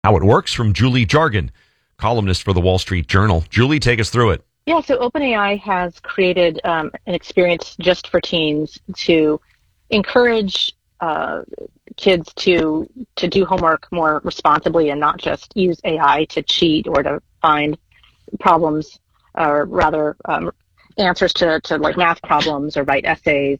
How it works from Julie Jargon, columnist for the Wall Street Journal. Julie, take us through it. Yeah, so OpenAI has created an experience just for teens to encourage kids to do homework more responsibly and not just use AI to cheat or to find problems, or rather answers to like math problems or write essays.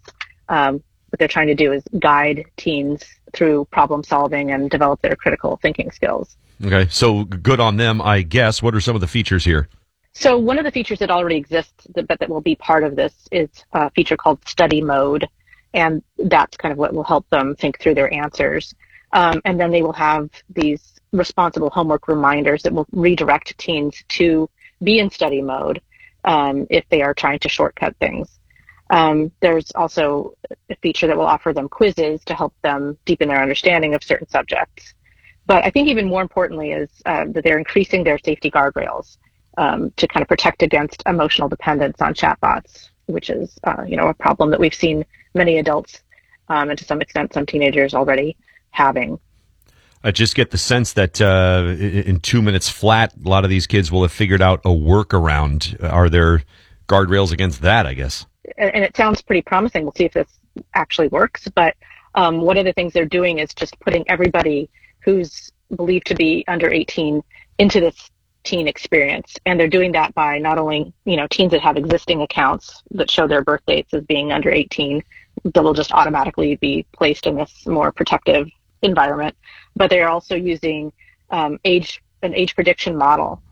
What they're trying to do is guide teens through problem solving and develop their critical thinking skills. Okay, so good on them, I guess. What are some of the features here? So one of the features that already exists, but that will be part of this, is a feature called study mode. And that's kind of what will help them think through their answers. And then they will have these responsible homework reminders that will redirect teens to be in study mode if they are trying to shortcut things. There's also a feature that will offer them quizzes to help them deepen their understanding of certain subjects. But I think even more importantly is that they're increasing their safety guardrails to kind of protect against emotional dependence on chatbots, which is a problem that we've seen many adults and to some extent some teenagers already having. I just get the sense that in 2 minutes flat, a lot of these kids will have figured out a workaround. Are there guardrails against that, I guess? And it sounds pretty promising. We'll see if this actually works. But one of the things they're doing is just putting everybody who's believed to be under 18 into this teen experience. And they're doing that by not only, teens that have existing accounts that show their birth dates as being under 18, that will just automatically be placed in this more protective environment, but they're also using an age prediction model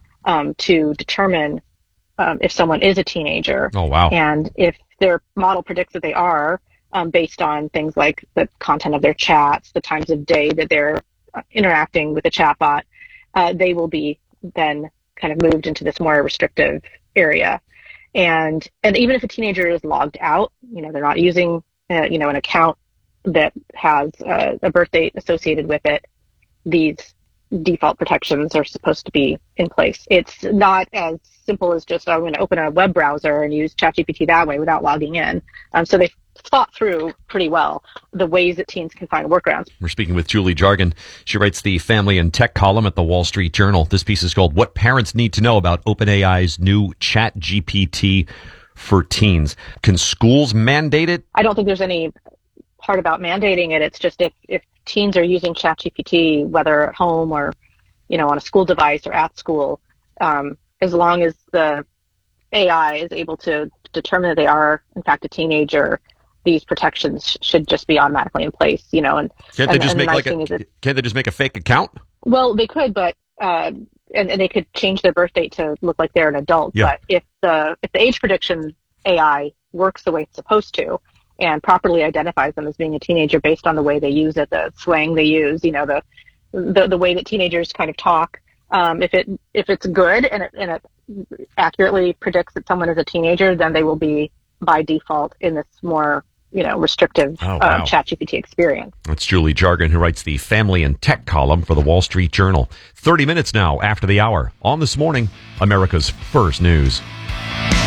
to determine if someone is a teenager. Oh, wow. And if their model predicts that they are, based on things like the content of their chats, the times of day that they're interacting with the chatbot, they will be then kind of moved into this more restrictive area. And even if a teenager is logged out, they're not using an account that has a birth date associated with it, these default protections are supposed to be in place. It's not as simple as just, I'm going to open a web browser and use ChatGPT that way without logging in. So they've thought through pretty well the ways that teens can find workarounds. We're speaking with Julie Jargon. She writes the Family and Tech column at the Wall Street Journal. This piece is called What Parents Need to Know About OpenAI's New ChatGPT for Teens. Can schools mandate it? I don't think there's any part about mandating it. It's just if teens are using ChatGPT, whether at home or, on a school device or at school, as long as the AI is able to determine that they are, in fact, a teenager, these protections should just be automatically in place, and can't they just make a fake account? Well, they could, but and they could change their birth date to look like they're an adult. Yeah. But if the age prediction AI works the way it's supposed to and properly identifies them as being a teenager based on the way they use it, the slang they use, the way that teenagers kind of talk, if it's good and it accurately predicts that someone is a teenager, then they will be by default in this more restrictive ChatGPT experience. That's Julie Jargon, who writes the Family and Tech column for the Wall Street Journal. 30 minutes now after the hour on This Morning, America's First News.